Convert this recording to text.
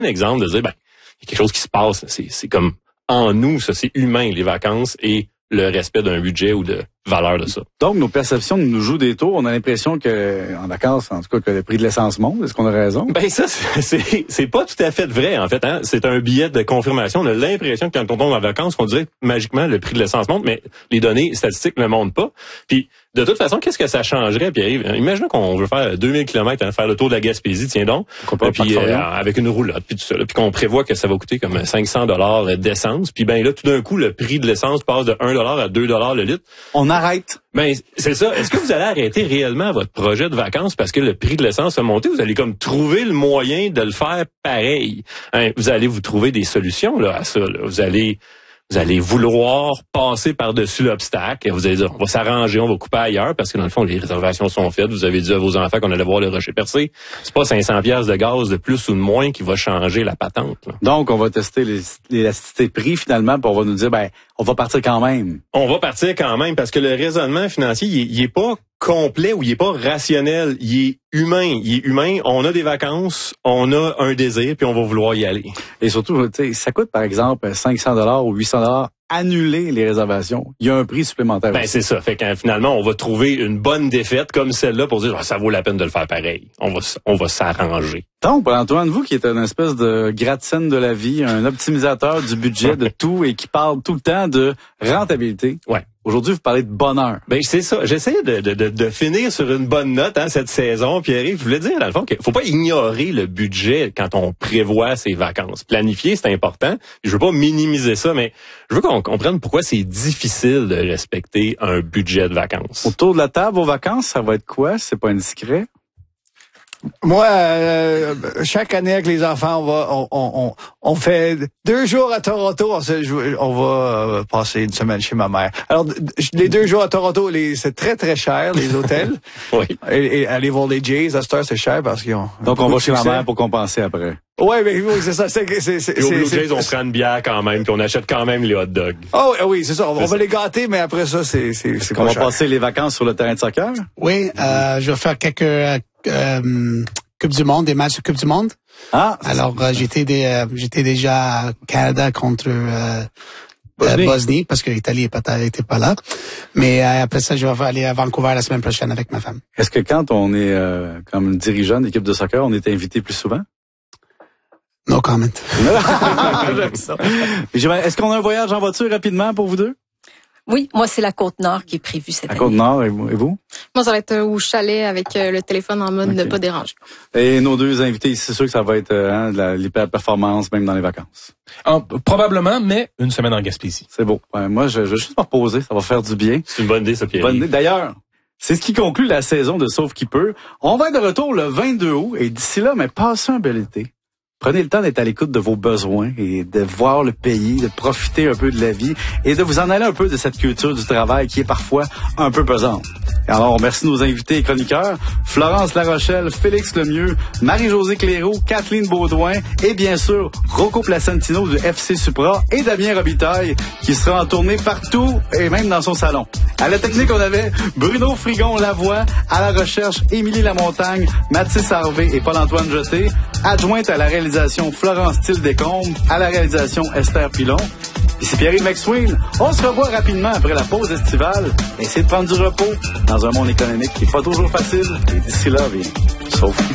un exemple de dire, ben, il y a quelque chose qui se passe. C'est comme en nous, ça, c'est humain, les vacances et le respect d'un budget ou de valeur de ça. Donc, nos perceptions nous jouent des tours. On a l'impression que, en vacances, en tout cas, que le prix de l'essence monte. Est-ce qu'on a raison? Ben ça, c'est pas tout à fait vrai, en fait. Hein? C'est un billet de confirmation. On a l'impression que quand on tombe en vacances, qu'on dirait que magiquement, le prix de l'essence monte, mais les données statistiques ne montent pas. Puis, de toute façon, qu'est-ce que ça changerait, Pierre-Yves? Imaginons qu'on veut faire 2000 km, faire le tour de la Gaspésie, tiens donc, puis avec une roulotte, puis tout ça, puis qu'on prévoit que ça va coûter comme $500 d'essence, puis ben là, tout d'un coup, le prix de l'essence passe de $1 à $2 le litre. On arrête. Ben, c'est ça. Est-ce que vous allez arrêter réellement votre projet de vacances parce que le prix de l'essence a monté? Vous allez comme trouver le moyen de le faire pareil. Hein, vous allez vous trouver des solutions là à ça. Là. Vous allez vouloir passer par-dessus l'obstacle. Vous allez dire, on va s'arranger, on va couper ailleurs, parce que dans le fond, les réservations sont faites. Vous avez dit à vos enfants qu'on allait voir le rocher percé. C'est pas 500$ de gaz de plus ou de moins qui va changer la patente. Là. Donc, on va tester l'élasticité de prix, finalement, puis on va nous dire, ben, on va partir quand même. On va partir quand même, parce que le raisonnement financier, il est pas complet ou il est pas rationnel. Il est humain. On a des vacances, on a un désir, puis on va vouloir y aller. Et surtout, tu sais, ça coûte, par exemple, $500 ou $800 annuler les réservations. Il y a un prix supplémentaire. Ben, c'est ça. Fait que finalement, on va trouver une bonne défaite comme celle-là pour dire, ça vaut la peine de le faire pareil. On va s'arranger. Donc, Antoine, vous qui êtes une espèce de gratte-scène de la vie, un optimisateur du budget, de tout, et qui parle tout le temps de rentabilité. Ouais. Aujourd'hui, vous parlez de bonheur. Ben, c'est ça. J'essaie de finir sur une bonne note, cette saison. Pierre-Yves, je voulais dire, dans le fond, qu'il faut pas ignorer le budget quand on prévoit ses vacances. Planifier, c'est important. Je veux pas minimiser ça, mais je veux qu'on comprenne pourquoi c'est difficile de respecter un budget de vacances. Autour de la table, vos vacances, ça va être quoi? C'est pas indiscret? Moi, chaque année avec les enfants, on fait 2 jours à Toronto. On va passer une semaine chez ma mère. Alors, les 2 jours à Toronto, c'est très très cher les hôtels. Oui. Et aller voir les Jays, à cette heure, c'est cher parce qu'ils ont. Donc on va chez ma mère pour compenser après. Ouais, mais oui, c'est ça. Et aux Blue Jays, on prend une bière quand même, puis on achète quand même les hot dogs. Oh oui, c'est ça. On va les gâter, mais après ça, c'est pas cher. On va passer les vacances sur le terrain de soccer? Oui, je vais faire quelques Coupe du Monde, des matchs de Coupe du Monde. Ah. Alors, j'étais déjà à Canada contre Bosnie, parce que l'Italie était pas là. Mais après ça, je vais aller à Vancouver la semaine prochaine avec ma femme. Est-ce que quand on est comme dirigeant d'équipe de soccer, on est invité plus souvent? No comment. J'aime ça. Est-ce qu'on a un voyage en voiture rapidement pour vous deux? Oui, moi, c'est la Côte-Nord qui est prévue cette année. La Côte-Nord, et vous? Moi, ça va être au chalet avec le téléphone en mode ne pas déranger. Et nos deux invités, c'est sûr que ça va être de l'hyper-performance, même dans les vacances. Probablement, mais une semaine en Gaspésie. C'est beau. Moi, je vais juste me reposer, ça va faire du bien. C'est une bonne idée, ça, Pierre. Bonne idée. D'ailleurs, c'est ce qui conclut la saison de Sauf qui peut. On va être de retour le 22 août, et d'ici là, mais passez un bel été. Prenez le temps d'être à l'écoute de vos besoins et de voir le pays, de profiter un peu de la vie et de vous en aller un peu de cette culture du travail qui est parfois un peu pesante. Et alors, on remercie nos invités et chroniqueurs, Florence Larochelle, Félix Lemieux, Marie-Josée Clairaut, Kathleen Baudouin et bien sûr, Rocco Placentino du FC Supra et Damien Robitaille qui sera en tournée partout et même dans son salon. À la technique, on avait Bruno Frigon-Lavoie, à la recherche, Émilie Lamontagne, Mathis Harvé et Paul-Antoine Jeté, adjointe à la réalisation Florence Thiel-Descombes, à la réalisation Esther Pilon. Ici Pierre-Yves McSween. On se revoit rapidement après la pause estivale. Essayez de prendre du repos dans un monde économique qui n'est pas toujours facile. Et d'ici là, bien, sauf